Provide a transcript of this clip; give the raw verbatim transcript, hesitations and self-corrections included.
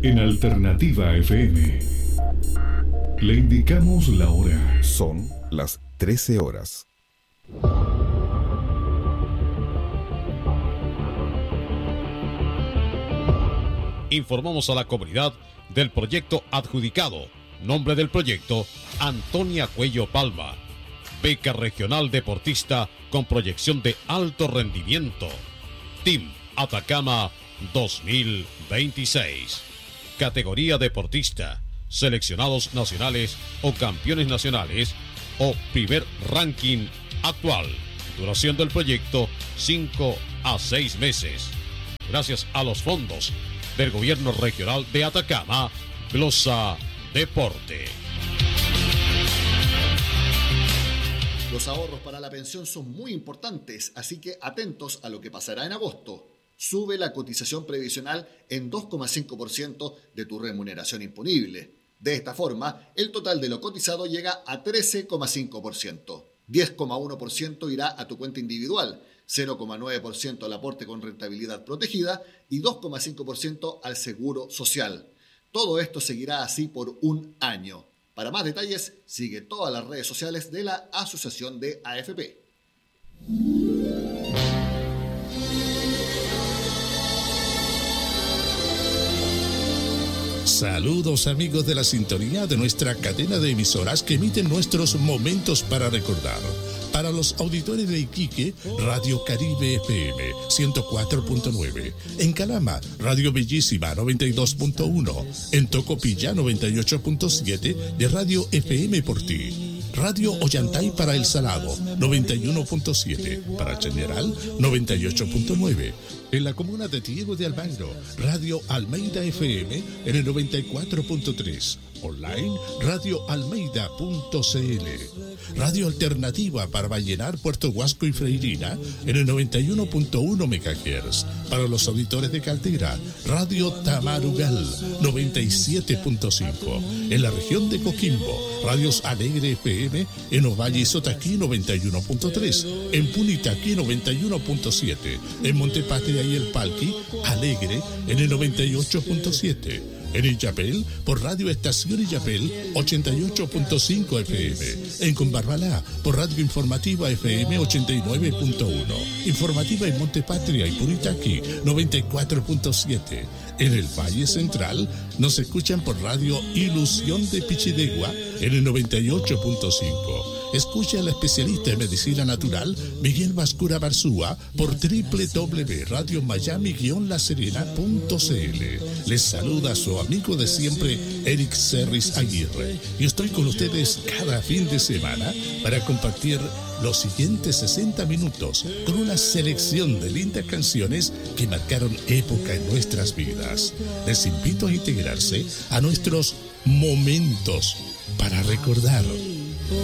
en Alternativa F M. Le indicamos la hora. Son las trece horas. Informamos a la comunidad del proyecto adjudicado. Nombre del proyecto: Antonia Cuello Palma. Beca regional deportista con proyección de alto rendimiento. Team Atacama dos mil veintiséis. Categoría deportista. Seleccionados nacionales o campeones nacionales o primer ranking actual. Duración del proyecto cinco a seis meses. Gracias a los fondos del Gobierno Regional de Atacama, Glosa Deporte. Los ahorros para la pensión son muy importantes, así que atentos a lo que pasará en agosto. Sube la cotización previsional en dos coma cinco por ciento de tu remuneración imponible. De esta forma, el total de lo cotizado llega a trece coma cinco por ciento. diez coma uno por ciento irá a tu cuenta individual, cero coma nueve por ciento al aporte con rentabilidad protegida y dos coma cinco por ciento al seguro social. Todo esto seguirá así por un año. Para más detalles, sigue todas las redes sociales de la Asociación de A F P. Saludos amigos de la sintonía de nuestra cadena de emisoras que emiten nuestros momentos para recordar. Para los auditores de Iquique, Radio Caribe F M ciento cuatro punto nueve. En Calama, Radio Bellísima noventa y dos punto uno. En Tocopilla noventa y ocho punto siete de Radio F M por ti. Radio Ollantay para El Salado, noventa y uno punto siete. Para Chañaral, noventa y ocho punto nueve. En la comuna de Diego de Almagro, Radio Almeida F M en el noventa y cuatro punto tres. Online, radio almeida punto c l. Radio Alternativa para Vallenar, Puerto Huasco y Freirina en el noventa y uno punto uno megahertz. Para los auditores de Caldera, Radio Tamarugal, noventa y siete punto cinco. En la región de Coquimbo, Radios Alegre F M en Ovalle y Sotaquí, noventa y uno punto tres. En Punitaquí, noventa y uno punto siete. En Montepatria y El Palqui, Alegre en el noventa y ocho punto siete. En Illapel, por Radio Estación Illapel, ochenta y ocho punto cinco F M. En Combarbalá, por Radio Informativa F M, ochenta y nueve punto uno. Informativa en Montepatria y Punitaqui, noventa y cuatro punto siete. En el Valle Central, nos escuchan por Radio Ilusión de Pichidegua, en el noventa y ocho punto cinco. Escucha al especialista en medicina natural Miguel Bascura Barzúa por doble u doble u doble u punto radio miami guion la serena punto c l. Les saluda su amigo de siempre, Eric Serris Aguirre, y estoy con ustedes cada fin de semana para compartir los siguientes sesenta minutos con una selección de lindas canciones que marcaron época en nuestras vidas. Les invito a integrarse a nuestros momentos para recordar.